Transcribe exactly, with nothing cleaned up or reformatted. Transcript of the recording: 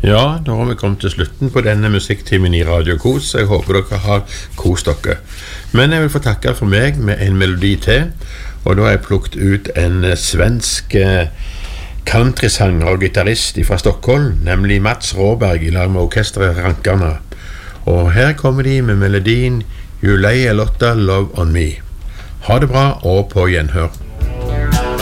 Ja, da har vi kommet til slutten på denne musikktimen i Radio Kos. Jeg håper dere har kost dere. Men jeg vil få takke for meg med en melodi til, og da har jeg plukket ut en svensk countrysanger og gitarrist fra Stockholm, nemlig Mats Råberg i lag med orkestret Rankarna. Og her kommer de med melodien You Lay a Lot of Love on Me. Ha det bra, og på gjenhør.